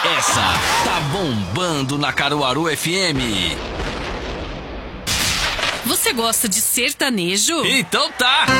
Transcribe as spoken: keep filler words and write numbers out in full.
Essa tá bombando na Caruaru F M. Você gosta de sertanejo? Então tá!